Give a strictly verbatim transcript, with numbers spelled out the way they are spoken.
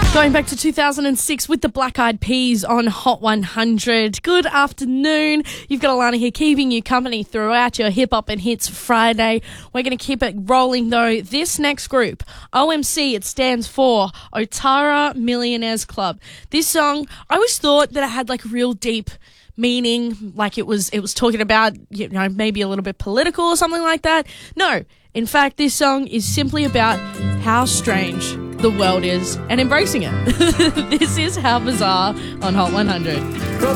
Going back to two thousand six with the Black Eyed Peas on Hot one hundred. Good afternoon. You've got Alana here keeping you company throughout your Hip Hop and Hits Friday. We're going to keep it rolling though. This next group, O M C, it stands for Otara Millionaires Club. This song, I always thought that it had like real deep meaning, like it was it was talking about, you know, maybe a little bit political or something like that. No, in fact, this song is simply about how strange the world is and embracing it. This is How Bizarre on Hot one hundred.